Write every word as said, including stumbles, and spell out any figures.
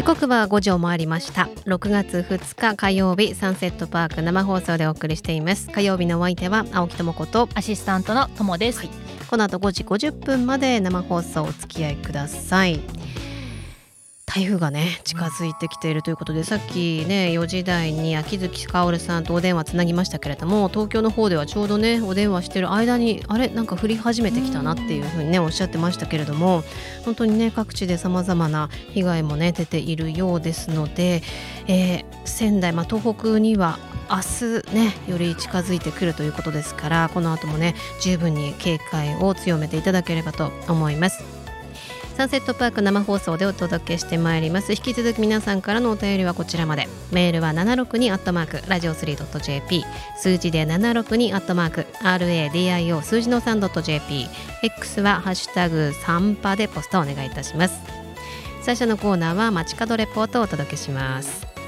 時刻はごじを回りました。ろくがつふつか火曜日、サンセットパーク生放送でお送りしています。火曜日のお相手は青木智子とアシスタントのともです、はい、 この後ごじごじゅっぷんまで生放送お付き合いください。台風がね近づいてきているということで、さっきねよじ台に秋月香さんとお電話つなぎましたけれども、東京の方ではちょうどねお電話してる間にあれなんか降り始めてきたなっていう風にねおっしゃってましたけれども、本当にね各地で様々な被害もね出ているようですので、えー、仙台、まあ、東北には明日ねより近づいてくるということですから、この後もね十分に警戒を強めていただければと思います。サンセットパーク生放送でお届けしてまいります。引き続き皆さんからのお便りはこちらまで。メールはななろくにアットマークラジオスリードットジェーピー、 数字でななろくにアットマーク ラディオ 数字の さんドットジェーピー、 X はハッシュタグサンパでポストお願いいたします。最初のコーナーは街角レポートをお届けします。